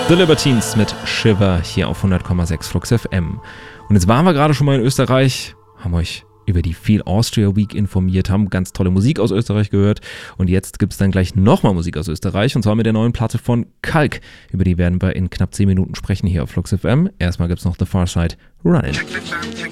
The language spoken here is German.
The Libertines mit Shiver hier auf 100,6 Flux FM. Und jetzt waren wir gerade schon mal in Österreich, haben euch über die Feel Austria Week informiert, haben ganz tolle Musik aus Österreich gehört und jetzt gibt es dann gleich nochmal Musik aus Österreich und zwar mit der neuen Platte von Kalk. Über die werden wir in knapp 10 Minuten sprechen hier auf Flux FM. Erstmal gibt es noch The Far Side Running.